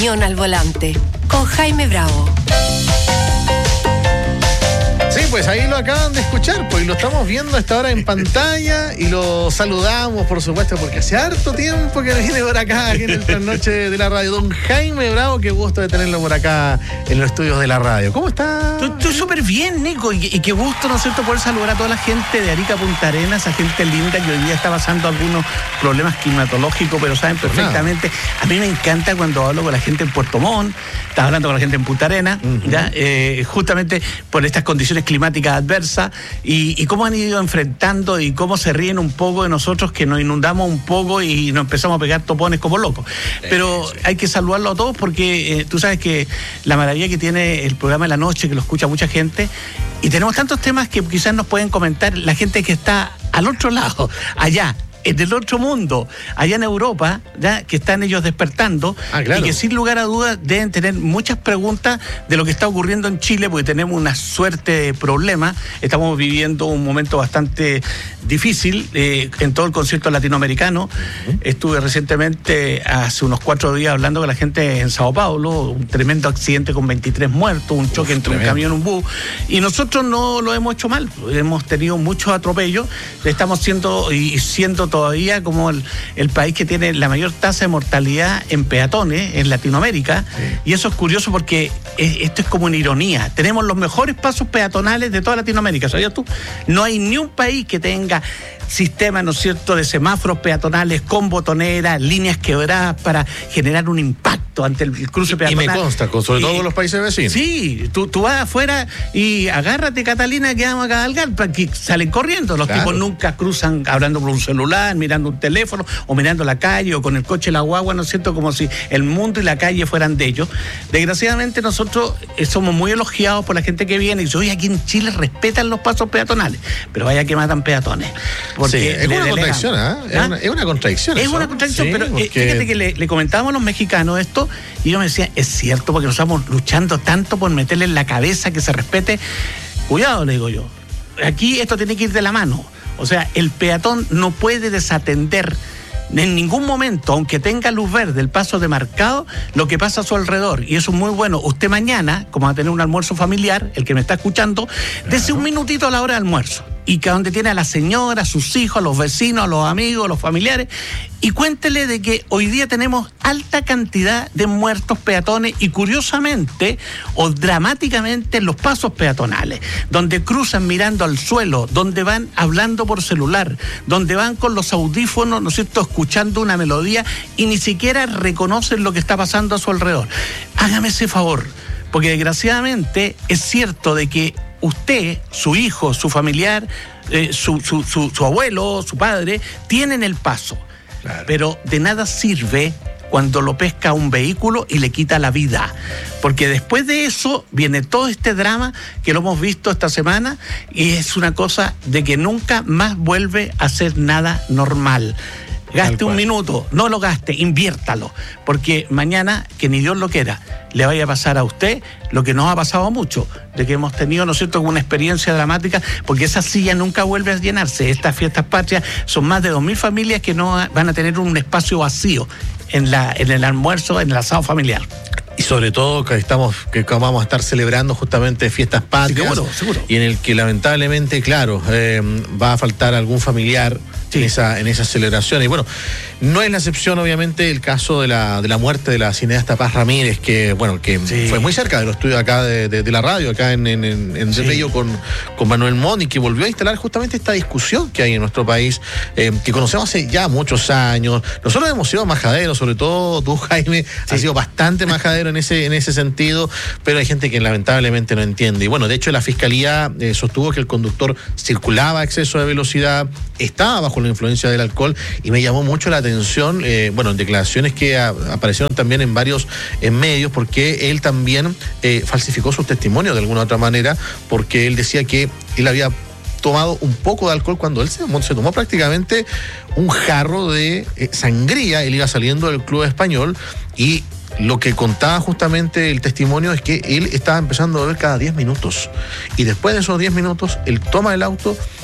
opinión al volante, con Jaime Bravo. Sí, pues ahí lo acaban de escuchar, pues lo estamos viendo a esta hora en pantalla y lo saludamos, por supuesto, porque hace harto tiempo que viene por acá, aquí en el Trasnoche de la Radio. Don Jaime Bravo, qué gusto de tenerlo por acá en los estudios de la radio. ¿Cómo está? Estoy súper bien, Nico, y qué gusto, ¿no es cierto?, poder saludar a toda la gente de Arica, Punta Arenas, esa gente linda que hoy día está pasando algunos problemas climatológicos, pero saben perfectamente. A mí me encanta cuando hablo con la gente en Puerto Montt, estás hablando con la gente en Punta Arenas, ¿ya? Justamente por estas condiciones climáticas adversas y cómo han ido enfrentando y cómo se ríen un poco de nosotros, que nos inundamos un poco y nos empezamos a pegar topones como locos. Pero hay que saludarlo a todos porque tú sabes que la maravilla que tiene el programa de la noche, que lo escucha mucha gente, y tenemos tantos temas que quizás nos pueden comentar la gente que está al otro lado, allá, en el otro mundo, allá en Europa, ya que están ellos despertando, claro. Y que sin lugar a dudas deben tener muchas preguntas de lo que está ocurriendo en Chile, porque tenemos una suerte de problemas. Estamos viviendo un momento bastante difícil en todo el concierto latinoamericano. Estuve recientemente, hace unos 4 días, hablando con la gente en Sao Paulo, un tremendo accidente con 23 muertos, un choque entre un camión y un bus, y nosotros no lo hemos hecho mal, hemos tenido muchos atropellos, estamos siendo todavía como el país que tiene la mayor tasa de mortalidad en peatones en Latinoamérica, y eso es curioso porque esto es como una ironía. Tenemos los mejores pasos peatonales de toda Latinoamérica, ¿sabías tú? No hay ni un país que tenga sistemas, ¿no es cierto?, de semáforos peatonales con botoneras, líneas quebradas para generar un impacto ante el cruce peatonal. Y me consta, sobre todo con los países vecinos. Sí, tú vas afuera y agárrate, Catalina, que vamos a cabalgar, porque salen corriendo. Los tipos nunca cruzan hablando por un celular, mirando un teléfono, o mirando la calle, o con el coche la guagua, ¿no es cierto?, como si el mundo y la calle fueran de ellos. Desgraciadamente nosotros somos muy elogiados por la gente que viene y dice, oye, aquí en Chile respetan los pasos peatonales, pero vaya que matan peatones. Sí, es una contradicción, es una contradicción. Es una contradicción, pero fíjate que le comentábamos a los mexicanos esto, y ellos me decían, es cierto, porque nos estamos luchando tanto por meterle en la cabeza que se respete. Cuidado, le digo yo, aquí esto tiene que ir de la mano. O sea, el peatón no puede desatender en ningún momento, aunque tenga luz verde, el paso demarcado, lo que pasa a su alrededor. Y eso es muy bueno. Usted mañana, como va a tener un almuerzo familiar, el que me está escuchando, dese un minutito a la hora de almuerzo. Y que donde tiene a la señora, a sus hijos, a los vecinos, a los amigos, a los familiares, y cuéntele de que hoy día tenemos alta cantidad de muertos peatones y curiosamente o dramáticamente en los pasos peatonales, donde cruzan mirando al suelo, donde van hablando por celular, donde van con los audífonos, ¿no es cierto?, escuchando una melodía y ni siquiera reconocen lo que está pasando a su alrededor. Hágame ese favor, porque desgraciadamente es cierto de que usted, su hijo, su familiar, su abuelo, su padre, tienen el paso. Claro. Pero de nada sirve cuando lo pesca un vehículo y le quita la vida. Porque después de eso viene todo este drama que lo hemos visto esta semana y es una cosa de que nunca más vuelve a ser nada normal. Gaste un minuto, no lo gaste, inviértalo, porque mañana, que ni Dios lo quiera, le vaya a pasar a usted lo que nos ha pasado mucho, de que hemos tenido, ¿no es cierto?, una experiencia dramática, porque esa silla nunca vuelve a llenarse. Estas fiestas patrias son más de 2.000 familias que no van a tener un espacio vacío en el almuerzo, en el asado familiar. Y sobre todo que vamos a estar celebrando justamente fiestas patrias, seguro. Y en el que lamentablemente, claro, va a faltar algún familiar en esa celebración. Y bueno, no es la excepción, obviamente, el caso de la muerte de la cineasta Paz Ramírez, que fue muy cerca de los estudios acá de la radio, acá en Del Bello con Manuel Montt, y que volvió a instalar justamente esta discusión que hay en nuestro país, que conocemos hace ya muchos años. Nosotros hemos sido majaderos, sobre todo tú, Jaime, has sido bastante majadero en ese sentido, pero hay gente que lamentablemente no entiende. Y bueno, de hecho la Fiscalía sostuvo que el conductor circulaba a exceso de velocidad, estaba bajo la influencia del alcohol, y me llamó mucho la atención, en declaraciones que aparecieron también en varios medios, porque él también falsificó sus testimonios de alguna u otra manera, porque él decía que él había tomado un poco de alcohol cuando él se tomó prácticamente un jarro de sangría. Él iba saliendo del Club Español y lo que contaba justamente el testimonio es que él estaba empezando a beber cada 10 minutos. Y después de esos 10 minutos, él toma el auto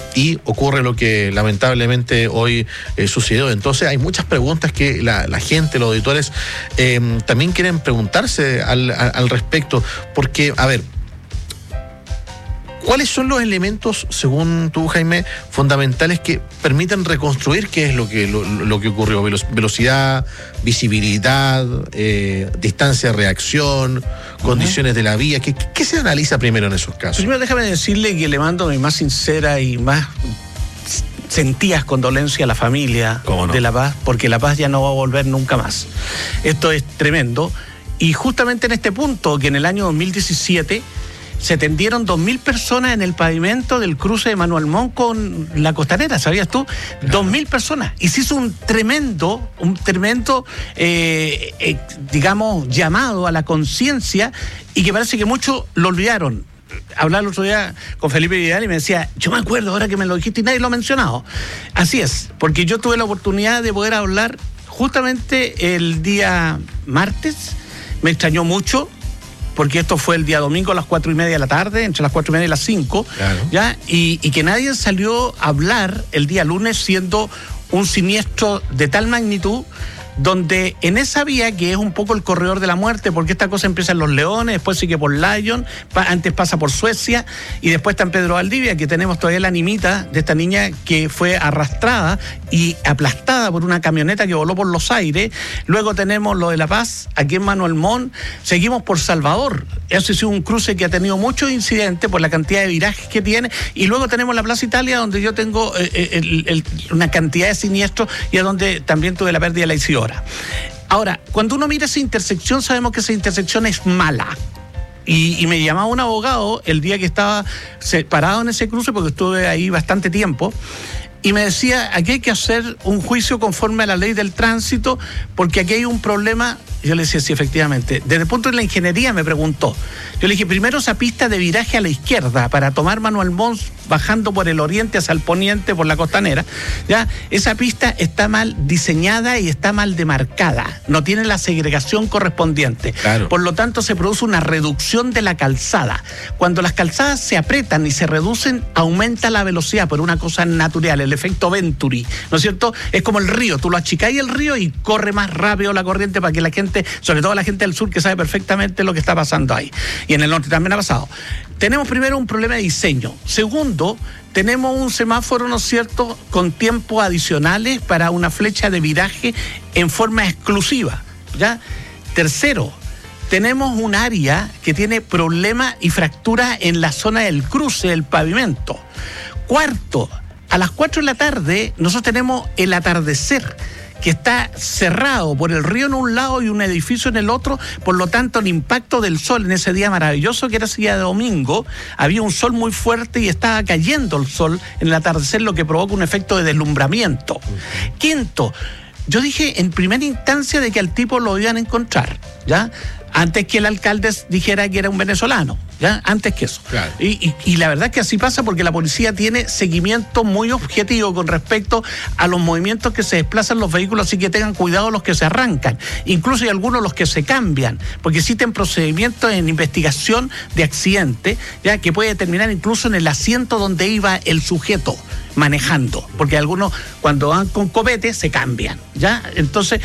y ocurre lo que lamentablemente hoy sucedió. Entonces hay muchas preguntas que la gente, los auditores, también quieren preguntarse al respecto, porque, a ver, ¿cuáles son los elementos, según tú, Jaime, fundamentales que permiten reconstruir qué es lo que ocurrió? Velocidad, visibilidad, distancia de reacción, condiciones de la vía. ¿Qué se analiza primero en esos casos? Primero déjame decirle que le mando mi más sincera y más sentidas condolencias a la familia de La Paz, porque La Paz ya no va a volver nunca más. Esto es tremendo. Y justamente en este punto, que en el año 2017... se tendieron 2.000 personas en el pavimento del cruce de Manuel Montt con la Costanera, ¿sabías tú? Claro. 2.000 personas. Y se hizo un tremendo, digamos, llamado a la conciencia, y que parece que muchos lo olvidaron. Hablaba el otro día con Felipe Vidal y me decía, yo me acuerdo ahora que me lo dijiste y nadie lo ha mencionado. Así es, porque yo tuve la oportunidad de poder hablar justamente el día martes. Me extrañó mucho, porque esto fue el día domingo a las 4:30 de la tarde, entre las 4:30 y las 5, claro. ¿Ya? Y que nadie salió a hablar el día lunes, siendo un siniestro de tal magnitud, donde en esa vía, que es un poco el corredor de la muerte, porque esta cosa empieza en Los Leones, después sigue por Lyon, antes pasa por Suecia, y después está en Pedro Valdivia, que tenemos todavía la animita de esta niña que fue arrastrada y aplastada por una camioneta que voló por los aires. Luego tenemos lo de La Paz, aquí en Manuel Montt. Seguimos por Salvador. Ese ha sido un cruce que ha tenido muchos incidentes por la cantidad de virajes que tiene. Y luego tenemos la Plaza Italia, donde yo tengo una cantidad de siniestros, y es donde también tuve la pérdida de la Isidora. Ahora, cuando uno mira esa intersección, sabemos que esa intersección es mala. Y me llamaba un abogado el día que estaba parado en ese cruce, porque estuve ahí bastante tiempo, y me decía, aquí hay que hacer un juicio conforme a la ley del tránsito, porque aquí hay un problema. Yo le decía, sí, efectivamente. Desde el punto de la ingeniería me preguntó. Yo le dije, primero esa pista de viraje a la izquierda para tomar Manuel Montt bajando por el oriente hacia el poniente por la Costanera, ¿ya? Esa pista está mal diseñada y está mal demarcada. No tiene la segregación correspondiente. Claro. Por lo tanto, se produce una reducción de la calzada. Cuando las calzadas se apretan y se reducen, aumenta la velocidad por una cosa natural, el efecto Venturi, ¿no es cierto? Es como el río. Tú lo achicáis el río y corre más rápido la corriente para que la gente, sobre todo la gente del sur, que sabe perfectamente lo que está pasando ahí. Y en el norte también ha pasado. Tenemos primero un problema de diseño. Segundo, tenemos un semáforo, ¿no es cierto?, con tiempos adicionales para una flecha de viraje en forma exclusiva, ¿ya? Tercero, tenemos un área que tiene problemas y fracturas en la zona del cruce del pavimento. Cuarto, a las 4 de la tarde nosotros tenemos el atardecer, que está cerrado por el río en un lado y un edificio en el otro. Por lo tanto, el impacto del sol en ese día maravilloso, que era ese día de domingo, había un sol muy fuerte y estaba cayendo el sol en el atardecer, lo que provoca un efecto de deslumbramiento. Quinto, yo dije en primera instancia de que al tipo lo iban a encontrar, ¿ya? Antes que el alcalde dijera que era un venezolano, ¿ya? Antes que eso. Claro. Y la verdad es que así pasa, porque la policía tiene seguimiento muy objetivo con respecto a los movimientos que se desplazan los vehículos, así que tengan cuidado los que se arrancan. Incluso hay algunos los que se cambian, porque existen procedimientos en investigación de accidente, ya, que puede terminar incluso en el asiento donde iba el sujeto manejando, porque algunos cuando van con copete se cambian, ¿ya? Entonces,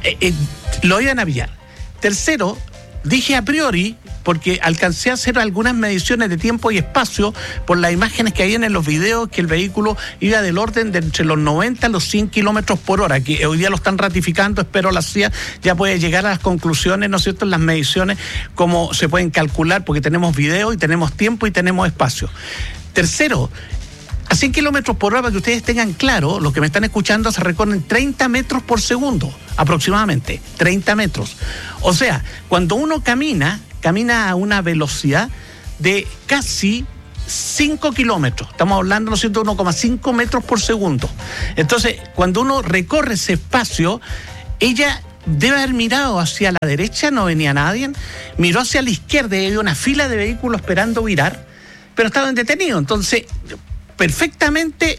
lo iban a pillar. Tercero, dije a priori, porque alcancé a hacer algunas mediciones de tiempo y espacio por las imágenes que habían en los videos, que el vehículo iba del orden de entre los 90 a los 100 kilómetros por hora, que hoy día lo están ratificando. Espero la CIA ya puede llegar a las conclusiones, ¿no es cierto?, en las mediciones, cómo se pueden calcular, porque tenemos video y tenemos tiempo y tenemos espacio. Tercero, a 100 kilómetros por hora, para que ustedes tengan claro, los que me están escuchando, se recorren 30 metros por segundo, aproximadamente, 30 metros. O sea, cuando uno camina a una velocidad de casi 5 kilómetros. Estamos hablando, ¿no es cierto?, 1,5 metros por segundo. Entonces, cuando uno recorre ese espacio, ella debe haber mirado hacia la derecha, no venía nadie, miró hacia la izquierda y había una fila de vehículos esperando virar, pero estaban detenidos. Entonces, perfectamente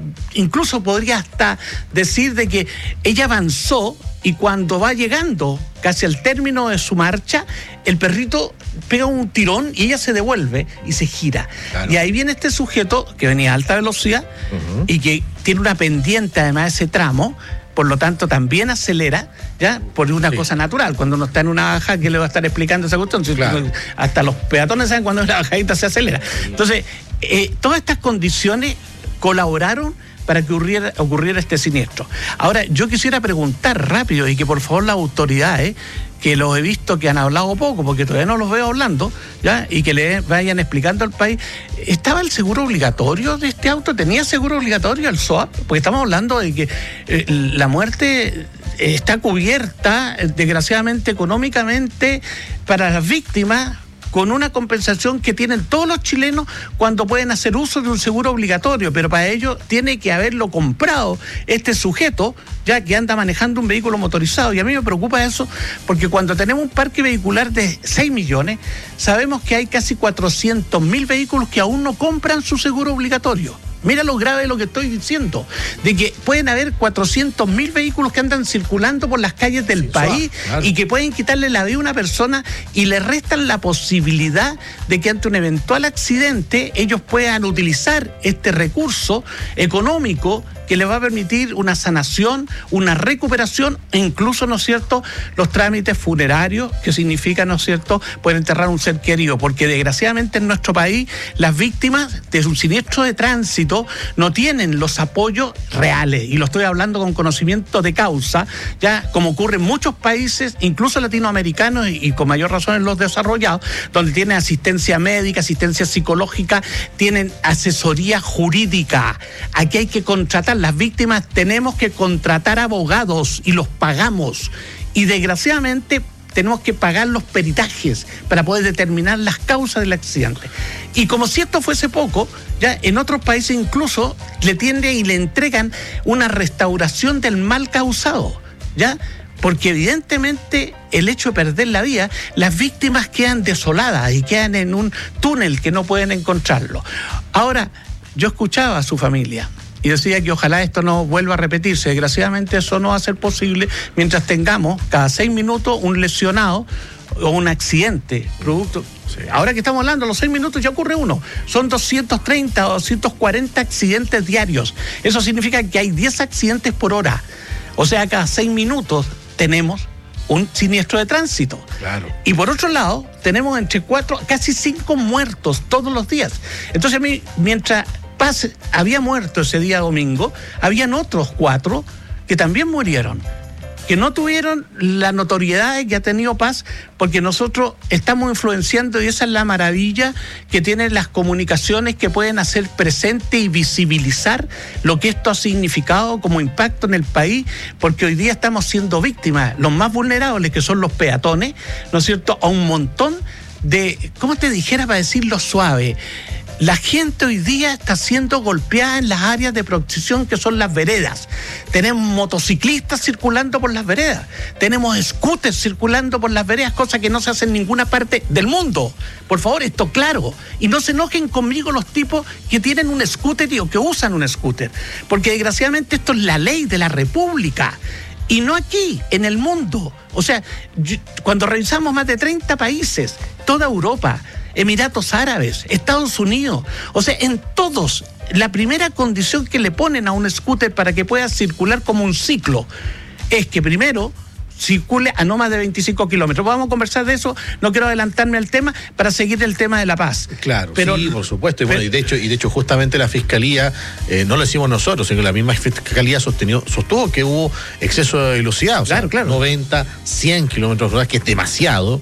incluso podría hasta decir de que ella avanzó y cuando va llegando casi al término de su marcha, el perrito pega un tirón y ella se devuelve y se gira. Claro. Y ahí viene este sujeto que venía a alta velocidad y que tiene una pendiente además de ese tramo, por lo tanto también acelera, ya, por una cosa natural. Cuando uno está en una baja, ¿quién le va a estar explicando esa cuestión? Claro. Hasta los peatones saben cuando una bajadita se acelera. Entonces, todas estas condiciones colaboraron para que ocurriera este siniestro. Ahora, yo quisiera preguntar rápido y que por favor las autoridades, que los he visto que han hablado poco, porque todavía no los veo hablando, ¿ya? Y que le vayan explicando al país, ¿estaba el seguro obligatorio de este auto? ¿Tenía seguro obligatorio el SOAP? Porque estamos hablando de que la muerte está cubierta, desgraciadamente, económicamente, para las víctimas, con una compensación que tienen todos los chilenos cuando pueden hacer uso de un seguro obligatorio, pero para ello tiene que haberlo comprado este sujeto, ya que anda manejando un vehículo motorizado. Y a mí me preocupa eso, porque cuando tenemos un parque vehicular de 6 millones, sabemos que hay casi 400.000 vehículos que aún no compran su seguro obligatorio. Mira lo grave de lo que estoy diciendo, de que pueden haber 400.000 vehículos que andan circulando por las calles del país, claro, y que pueden quitarle la vida a una persona y le restan la posibilidad de que ante un eventual accidente ellos puedan utilizar este recurso económico que le va a permitir una sanación, una recuperación e incluso, ¿no es cierto?, los trámites funerarios, que significa, ¿no es cierto?, poder enterrar a un ser querido, porque desgraciadamente en nuestro país las víctimas de un siniestro de tránsito no tienen los apoyos reales, y lo estoy hablando con conocimiento de causa, ya como ocurre en muchos países, incluso latinoamericanos y con mayor razón en los desarrollados, donde tienen asistencia médica, asistencia psicológica, tienen asesoría jurídica. Aquí hay que contratar. Las víctimas tenemos que contratar abogados y los pagamos, y desgraciadamente tenemos que pagar los peritajes para poder determinar las causas del accidente. Y como si esto fuese poco, ya en otros países incluso le tienden y le entregan una restauración del mal causado, ya, porque evidentemente el hecho de perder la vida, las víctimas quedan desoladas y quedan en un túnel que no pueden encontrarlo. Ahora, yo escuchaba a su familia y decía que ojalá esto no vuelva a repetirse. Desgraciadamente eso no va a ser posible mientras tengamos cada 6 minutos un lesionado o un accidente producto. Sí. Ahora que estamos hablando, a los 6 minutos ya ocurre uno. Son 230 o 240 accidentes diarios. Eso significa que hay 10 accidentes por hora. O sea, cada 6 minutos tenemos un siniestro de tránsito. Claro. Y por otro lado, tenemos entre 4, casi 5 muertos todos los días. Entonces a mí, mientras Paz había muerto ese día domingo, habían otros 4 que también murieron, que no tuvieron la notoriedad que ha tenido Paz, porque nosotros estamos influenciando, y esa es la maravilla que tienen las comunicaciones, que pueden hacer presente y visibilizar lo que esto ha significado como impacto en el país, porque hoy día estamos siendo víctimas, los más vulnerables, que son los peatones, ¿no es cierto?, a un montón de, ¿cómo te dijera para decirlo suave? La gente hoy día está siendo golpeada en las áreas de protección que son las veredas. Tenemos motociclistas circulando por las veredas. Tenemos scooters circulando por las veredas, cosa que no se hace en ninguna parte del mundo. Por favor, esto claro. Y no se enojen conmigo los tipos que tienen un scooter o que usan un scooter. Porque desgraciadamente esto es la ley de la República. Y no aquí, en el mundo. O sea, cuando revisamos más de 30 países, toda Europa, Emiratos Árabes, Estados Unidos, o sea, en todos, la primera condición que le ponen a un scooter para que pueda circular como un ciclo es que primero circule a no más de 25 kilómetros. Vamos a conversar de eso, no quiero adelantarme al tema para seguir el tema de la paz. Claro, pero, sí, por supuesto, y bueno, y de hecho justamente la Fiscalía, no lo decimos nosotros, sino que la misma Fiscalía sostuvo que hubo exceso de velocidad, o sea, claro. 90, 100 kilómetros por hora, que es demasiado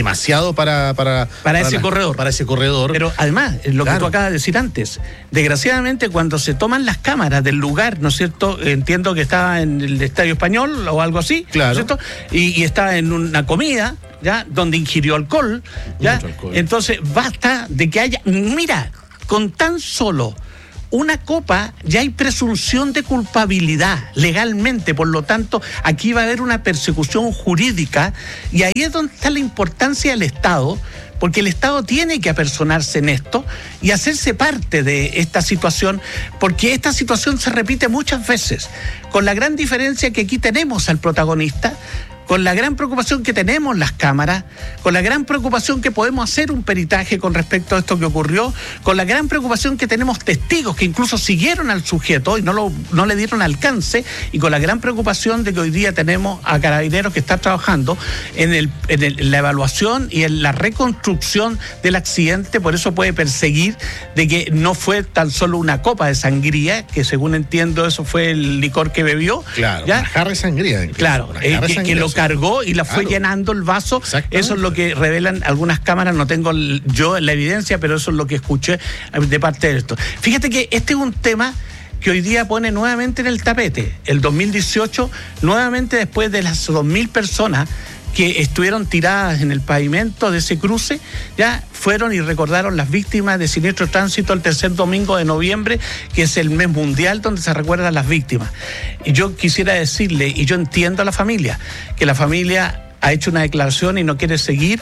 para ese corredor. Para ese corredor. Pero además, lo que tú acabas de decir antes, desgraciadamente cuando se toman las cámaras del lugar, ¿no es cierto? Entiendo que estaba en el Estadio Español o algo así, claro, ¿no es cierto? Y estaba en una comida, ¿ya?, donde ingirió alcohol, ¿ya? Alcohol. Entonces basta de que haya, mira, con tan solo una copa ya hay presunción de culpabilidad legalmente, por lo tanto aquí va a haber una persecución jurídica, y ahí es donde está la importancia del Estado, porque el Estado tiene que apersonarse en esto y hacerse parte de esta situación, porque esta situación se repite muchas veces, con la gran diferencia que aquí tenemos al protagonista, con la gran preocupación que tenemos las cámaras, con la gran preocupación que podemos hacer un peritaje con respecto a esto que ocurrió, con la gran preocupación que tenemos testigos que incluso siguieron al sujeto y no le dieron alcance, y con la gran preocupación de que hoy día tenemos a Carabineros que está trabajando en la evaluación y en la reconstrucción del accidente. Por eso puede perseguir de que no fue tan solo una copa de sangría, que según entiendo eso fue el licor que bebió. Claro, ¿ya? Una jarra de sangría. Incluso. Claro, que lo cargó y la fue llenando el vaso. Eso es lo que revelan algunas cámaras, no tengo yo la evidencia, pero eso es lo que escuché de parte de esto. Fíjate que este es un tema que hoy día pone nuevamente en el tapete. El 2018, nuevamente después de las 2.000 personas que estuvieron tiradas en el pavimento de ese cruce, ya fueron y recordaron las víctimas de siniestro tránsito el tercer domingo de noviembre, que es el mes mundial donde se recuerdan las víctimas. Y yo quisiera decirle, y yo entiendo a la familia, que la familia ha hecho una declaración y no quiere seguir,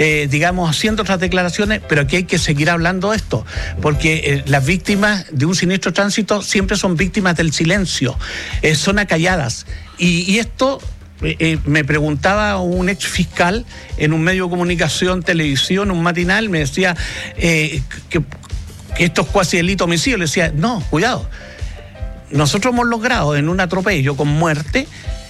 haciendo otras declaraciones, pero aquí hay que seguir hablando de esto, porque las víctimas de un siniestro tránsito siempre son víctimas del silencio, son acalladas. Y esto... me preguntaba un ex fiscal en un medio de comunicación, televisión, un matinal, me decía que esto es cuasi delito homicidio. Le decía, no, cuidado, nosotros hemos logrado en un atropello con muerte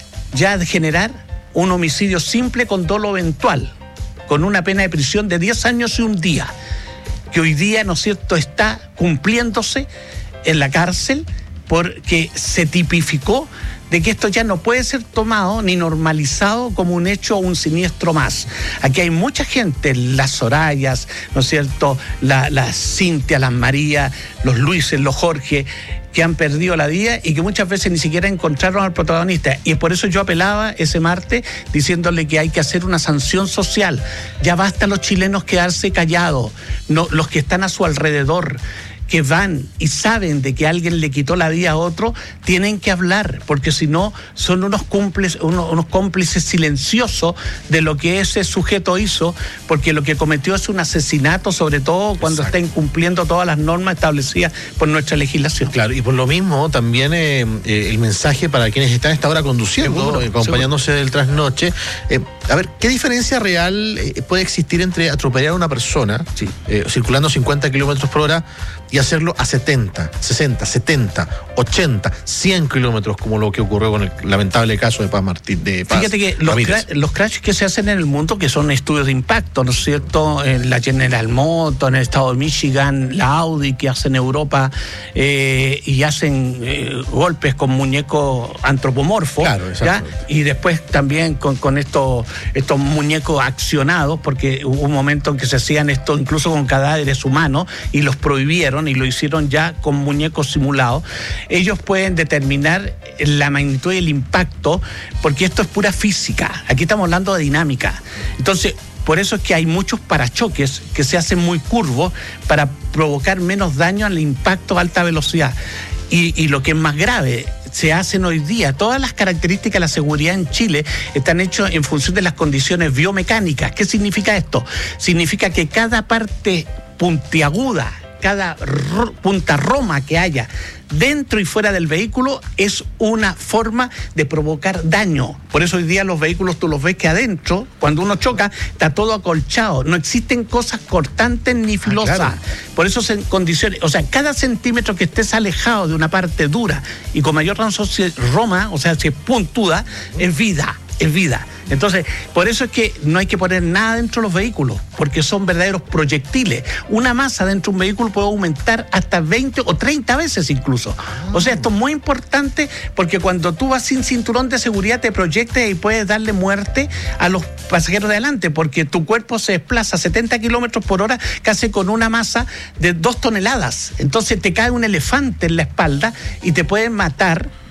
ya generar un homicidio simple con dolo eventual, con una pena de prisión de 10 años y un día, que hoy día, ¿no es cierto?, está cumpliéndose en la cárcel, porque se tipificó de que esto ya no puede ser tomado ni normalizado como un hecho o un siniestro más. Aquí hay mucha gente, las Sorayas, ¿no es cierto?, las Cintia, las María, los Luises, los Jorge, que han perdido la vida y que muchas veces ni siquiera encontraron al protagonista. Y es por eso yo apelaba ese martes diciéndole que hay que hacer una sanción social. Ya basta los chilenos quedarse callados, no, los que están a su alrededor, que van y saben de que alguien le quitó la vida a otro, tienen que hablar, porque si no son unos cómplices silenciosos de lo que ese sujeto hizo, porque lo que cometió es un asesinato, sobre todo cuando está incumpliendo todas las normas establecidas por nuestra legislación. Claro, y por lo mismo también el mensaje para quienes están a esta hora conduciendo, acompañándose del trasnoche. A ver, ¿qué diferencia real puede existir entre atropellar a una persona circulando 50 kilómetros por hora y hacerlo a 70, 60, 70, 80, 100 kilómetros, como lo que ocurrió con el lamentable caso de Paz Martín? Fíjate que los crashes que se hacen en el mundo, que son estudios de impacto, ¿no es cierto? En la General Motors, en el estado de Michigan, la Audi que hace en Europa, y hacen golpes con muñecos antropomorfos, claro, ¿ya? Y después también con estos muñecos accionados, porque hubo un momento en que se hacían esto incluso con cadáveres humanos y los prohibieron y lo hicieron ya con muñecos simulados. Ellos pueden determinar la magnitud y el impacto, porque esto es pura física. Aquí estamos hablando de dinámica. Entonces, por eso es que hay muchos parachoques que se hacen muy curvos para provocar menos daño al impacto a alta velocidad. Y lo que es más grave, se hacen hoy día, todas las características de la seguridad en Chile están hechas en función de las condiciones biomecánicas. ¿Qué significa esto? Significa que cada parte puntiaguda, cada punta roma que haya dentro y fuera del vehículo es una forma de provocar daño. Por eso hoy día los vehículos tú los ves que adentro, cuando uno choca, está todo acolchado. No existen cosas cortantes ni filosas. Claro. Por eso se condiciones, o sea, cada centímetro que estés alejado de una parte dura y con mayor razón si es roma, o sea, si es puntuda, es vida. Es vida. Entonces, por eso es que no hay que poner nada dentro de los vehículos, porque son verdaderos proyectiles. Una masa dentro de un vehículo puede aumentar hasta 20 o 30 veces incluso. O sea, esto es muy importante, porque cuando tú vas sin cinturón de seguridad te proyectas y puedes darle muerte a los pasajeros de adelante, porque tu cuerpo se desplaza a 70 kilómetros por hora casi con una masa de 2 toneladas. Entonces te cae un elefante en la espalda y te pueden matar, ¿ya?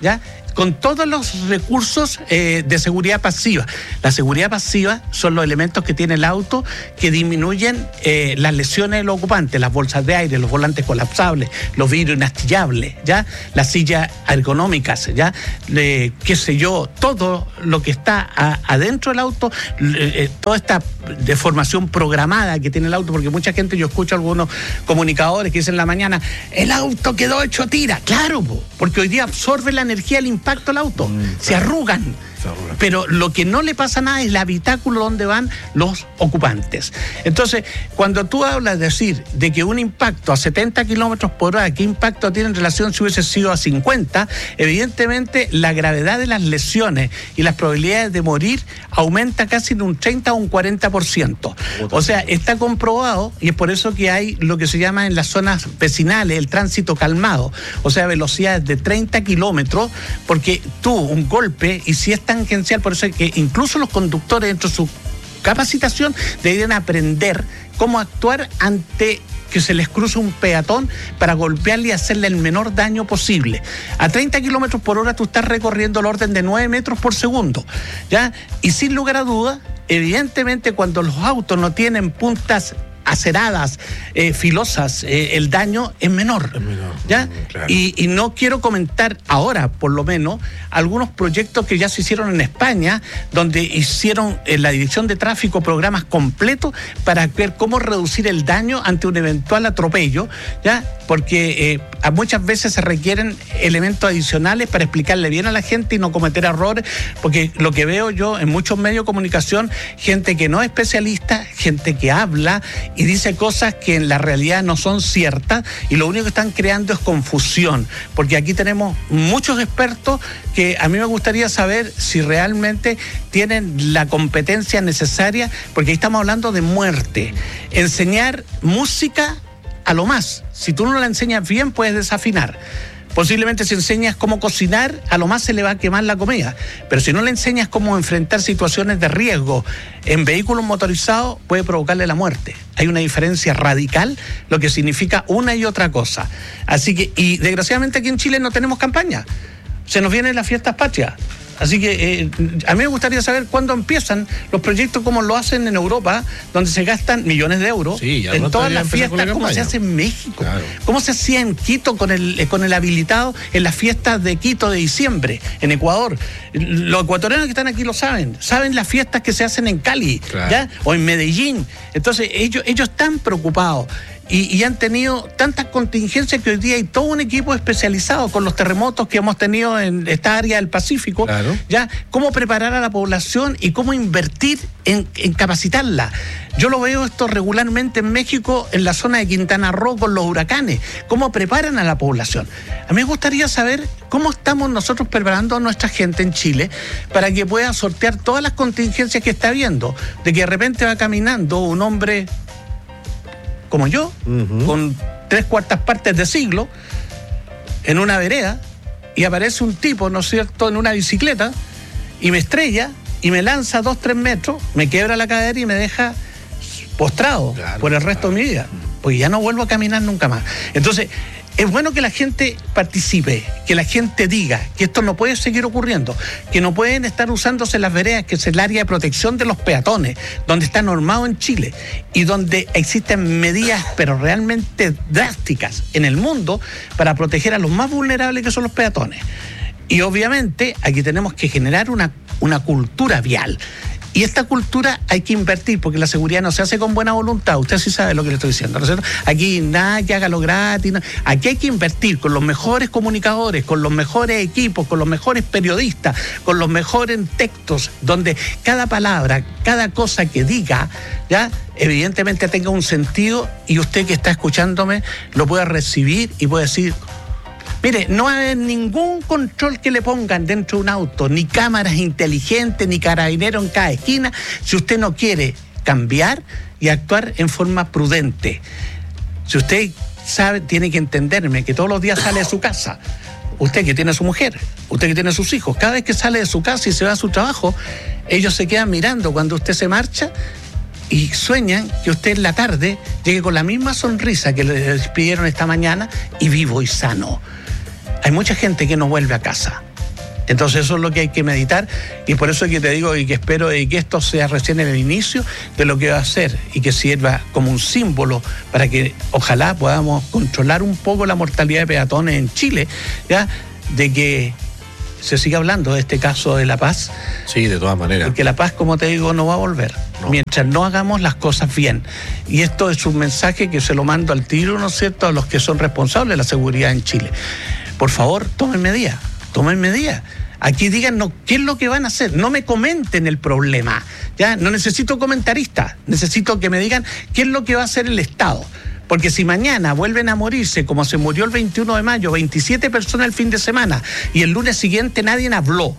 con todos los recursos de seguridad pasiva. La seguridad pasiva son los elementos que tiene el auto que disminuyen las lesiones de los ocupantes, las bolsas de aire, los volantes colapsables, los vidrios inastillables, ¿ya? Las sillas ergonómicas, ¿ya? Qué sé yo, todo lo que está adentro del auto, toda esta deformación programada que tiene el auto, porque mucha gente, yo escucho algunos comunicadores que dicen en la mañana, el auto quedó hecho tira. Claro, porque hoy día absorbe la energía del impacto del auto, se arrugan. Pero lo que no le pasa nada es el habitáculo donde van los ocupantes. Entonces, cuando tú hablas de decir de que un impacto a 70 kilómetros por hora, ¿qué impacto tiene en relación si hubiese sido a 50? Evidentemente, la gravedad de las lesiones y las probabilidades de morir aumenta casi en un 30 o un 40%. O sea, está comprobado, y es por eso que hay lo que se llama en las zonas vecinales el tránsito calmado, o sea, velocidades de 30 kilómetros, porque tú, un golpe, y si es tangencial, por eso es que incluso los conductores dentro de su capacitación deberían aprender cómo actuar ante que se les cruza un peatón para golpearle y hacerle el menor daño posible. A 30 kilómetros por hora tú estás recorriendo el orden de 9 metros por segundo, ¿ya? Y sin lugar a dudas, evidentemente cuando los autos no tienen puntas aceradas, filosas, el daño es menor. ¿Ya? Claro. Y no quiero comentar ahora, por lo menos, algunos proyectos que ya se hicieron en España, donde hicieron en la Dirección de Tráfico programas completos para ver cómo reducir el daño ante un eventual atropello, ¿ya? Porque muchas veces se requieren elementos adicionales para explicarle bien a la gente y no cometer errores, porque lo que veo yo en muchos medios de comunicación, gente que no es especialista, gente que habla y dice cosas que en la realidad no son ciertas, y lo único que están creando es confusión, porque aquí tenemos muchos expertos que a mí me gustaría saber si realmente tienen la competencia necesaria, porque ahí estamos hablando de muerte. Enseñar música a lo más, si tú no la enseñas bien puedes desafinar. Posiblemente si enseñas cómo cocinar, a lo más se le va a quemar la comida. Pero si no le enseñas cómo enfrentar situaciones de riesgo en vehículos motorizados, puede provocarle la muerte. Hay una diferencia radical, lo que significa una y otra cosa. Así que, y desgraciadamente aquí en Chile no tenemos campaña. Se nos vienen las fiestas patrias. Así que a mí me gustaría saber cuándo empiezan los proyectos como lo hacen en Europa, donde se gastan millones de euros en todas las fiestas, como se hace en México, claro. Cómo se hacía en Quito con el habilitado en las fiestas de Quito de diciembre, en Ecuador. Los ecuatorianos que están aquí lo saben las fiestas que se hacen en Cali, claro. ¿Ya? O en Medellín. Entonces ellos están preocupados. Y han tenido tantas contingencias que hoy día hay todo un equipo especializado con los terremotos que hemos tenido en esta área del Pacífico, claro. Ya, cómo preparar a la población y cómo invertir en capacitarla. Yo lo veo esto regularmente en México, en la zona de Quintana Roo con los huracanes, cómo preparan a la población. A mí me gustaría saber cómo estamos nosotros preparando a nuestra gente en Chile para que pueda sortear todas las contingencias que está habiendo, de que de repente va caminando un hombre como yo, con 3/4 partes de siglo, en una vereda, y aparece un tipo, ¿no es cierto?, en una bicicleta, y me estrella, y me lanza 2-3 metros, me quiebra la cadera y me deja postrado, claro, por el resto de mi vida, porque ya no vuelvo a caminar nunca más. Entonces, es bueno que la gente participe, que la gente diga que esto no puede seguir ocurriendo, que no pueden estar usándose las veredas, que es el área de protección de los peatones, donde está normado en Chile y donde existen medidas, pero realmente drásticas en el mundo para proteger a los más vulnerables, que son los peatones. Y obviamente aquí tenemos que generar una cultura vial. Y esta cultura hay que invertir, porque la seguridad no se hace con buena voluntad. Usted sí sabe lo que le estoy diciendo, ¿no es cierto? Aquí nada que haga lo gratis. No. Aquí hay que invertir con los mejores comunicadores, con los mejores equipos, con los mejores periodistas, con los mejores textos, donde cada palabra, cada cosa que diga, ya evidentemente tenga un sentido, y usted que está escuchándome lo pueda recibir y pueda decir: mire, no hay ningún control que le pongan dentro de un auto, ni cámaras inteligentes, ni carabineros en cada esquina, si usted no quiere cambiar y actuar en forma prudente. Si usted sabe, tiene que entenderme que todos los días sale de su casa, usted que tiene a su mujer, usted que tiene a sus hijos, cada vez que sale de su casa y se va a su trabajo, ellos se quedan mirando cuando usted se marcha y sueñan que usted en la tarde llegue con la misma sonrisa que le despidieron esta mañana y vivo y sano. Hay mucha gente que no vuelve a casa. Entonces eso es lo que hay que meditar, y por eso es que te digo y que espero y que esto sea recién el inicio de lo que va a ser y que sirva como un símbolo para que ojalá podamos controlar un poco la mortalidad de peatones en Chile, ¿ya? De que se siga hablando de este caso de La Paz. Sí, de todas maneras. Porque La Paz, como te digo, no va a volver. No. Mientras no hagamos las cosas bien. Y esto es un mensaje que se lo mando al tiro, ¿no es cierto?, a los que son responsables de la seguridad en Chile. Por favor, tomen medidas. Aquí díganos qué es lo que van a hacer. No me comenten el problema. ¿Ya? No necesito comentaristas. Necesito que me digan qué es lo que va a hacer el Estado. Porque si mañana vuelven a morirse, como se murió el 21 de mayo, 27 personas el fin de semana, y el lunes siguiente nadie habló.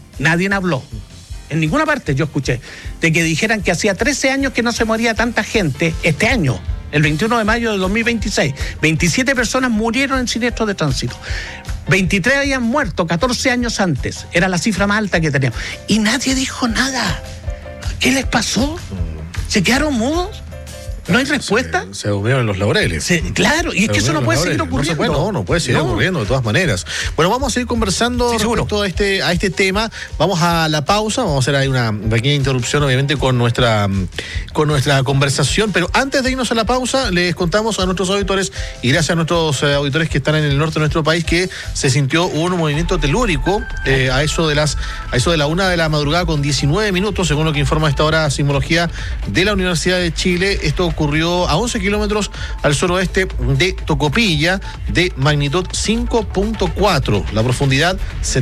En ninguna parte yo escuché de que dijeran que hacía 13 años que no se moría tanta gente este año, el 21 de mayo de 2026. 27 personas murieron en siniestros de tránsito. 23 habían muerto 14 años antes. Era la cifra más alta que teníamos. Y nadie dijo nada. ¿Qué les pasó? ¿Se quedaron mudos? ¿No hay respuesta? Se durmieron en los laureles. Claro, y es que eso no puede seguir ocurriendo. No puede seguir ocurriendo de todas maneras. Bueno, vamos a seguir conversando respecto a este tema. Vamos a la pausa, vamos a hacer ahí una pequeña interrupción, obviamente, con nuestra conversación. Pero antes de irnos a la pausa, les contamos a nuestros auditores, y gracias a nuestros auditores que están en el norte de nuestro país, que se sintió un movimiento telúrico a eso de la 1:00 de la madrugada con 19 minutos, según lo que informa a esta hora Sismología de la Universidad de Chile. Esto ocurrió a 11 kilómetros al suroeste de Tocopilla, de magnitud 5.4, la profundidad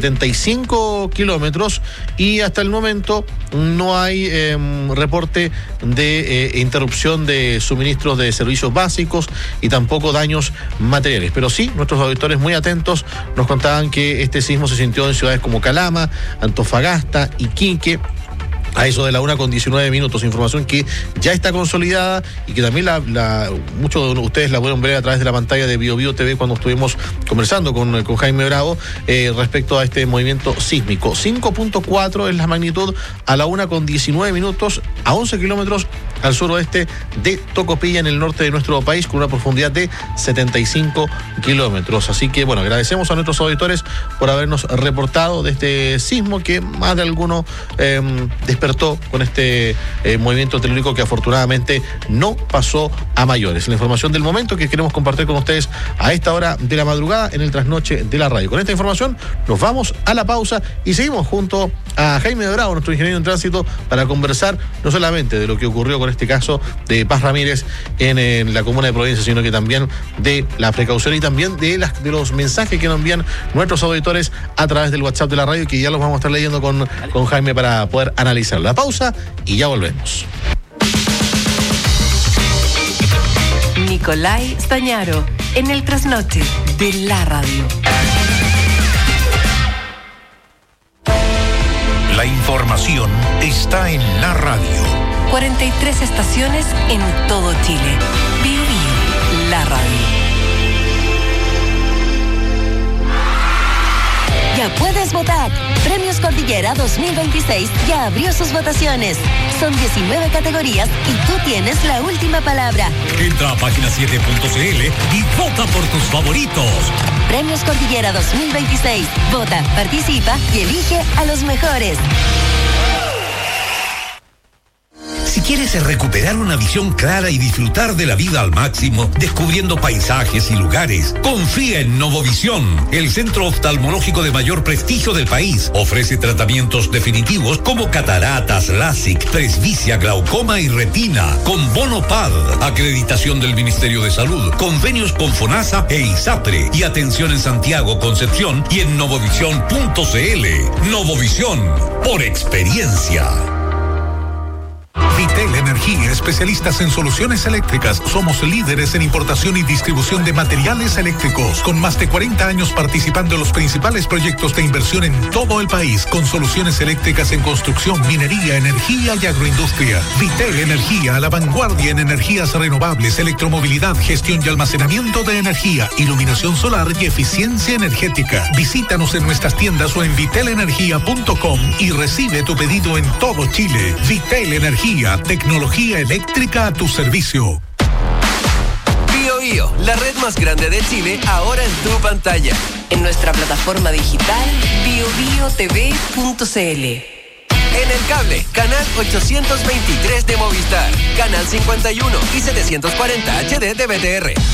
75 kilómetros, y hasta el momento no hay reporte de interrupción de suministros de servicios básicos y tampoco daños materiales. Pero sí, nuestros auditores muy atentos nos contaban que este sismo se sintió en ciudades como Calama, Antofagasta, Iquique, a eso de la 1:19 minutos, información que ya está consolidada y que también muchos de ustedes la pudieron ver a través de la pantalla de BioBio TV cuando estuvimos conversando con Jaime Bravo respecto a este movimiento sísmico. 5.4 es la magnitud a la 1:19 minutos, a 11 kilómetros al suroeste de Tocopilla, en el norte de nuestro país, con una profundidad de 75 kilómetros. Así que, bueno, agradecemos a nuestros auditores por habernos reportado de este sismo que más de alguno despertó con este movimiento telúrico que afortunadamente no pasó a mayores. La información del momento que queremos compartir con ustedes a esta hora de la madrugada en el trasnoche de la radio. Con esta información nos vamos a la pausa y seguimos junto a Jaime Bravo, nuestro ingeniero en tránsito, para conversar no solamente de lo que ocurrió con este caso de Paz Ramírez en la comuna de Providencia, sino que también de la precaución y también de los mensajes que nos envían nuestros auditores a través del WhatsApp de la radio, que ya los vamos a estar leyendo con Jaime para poder analizar. La pausa y ya volvemos. Nicolai Stañaro en el trasnoche de la radio. La información está en la radio. 43 estaciones en todo Chile. BioBio, la radio. Ya puedes votar. Premios Cordillera 2026 ya abrió sus votaciones. Son 19 categorías y tú tienes la última palabra. Entra a página7.cl y vota por tus favoritos. Premios Cordillera 2026. Vota, participa y elige a los mejores. Si quieres recuperar una visión clara y disfrutar de la vida al máximo, descubriendo paisajes y lugares, confía en Novovisión, el centro oftalmológico de mayor prestigio del país. Ofrece tratamientos definitivos como cataratas, LASIK, presbicia, glaucoma y retina, con bono PAD, acreditación del Ministerio de Salud, convenios con FONASA e ISAPRE, y atención en Santiago, Concepción y en novovisión.cl. Novovisión, por experiencia. Vitel Energía, especialistas en soluciones eléctricas. Somos líderes en importación y distribución de materiales eléctricos, con más de 40 años participando en los principales proyectos de inversión en todo el país, con soluciones eléctricas en construcción, minería, energía y agroindustria. Vitel Energía, a la vanguardia en energías renovables, electromovilidad, gestión y almacenamiento de energía, iluminación solar y eficiencia energética. Visítanos en nuestras tiendas o en vitelenergia.com y recibe tu pedido en todo Chile. Vitel Energía, tecnología eléctrica a tu servicio. BioBio, la red más grande de Chile, ahora en tu pantalla. En nuestra plataforma digital biobiotv.cl. En el cable, canal 823 de Movistar, canal 51 y 740 HD de BTR.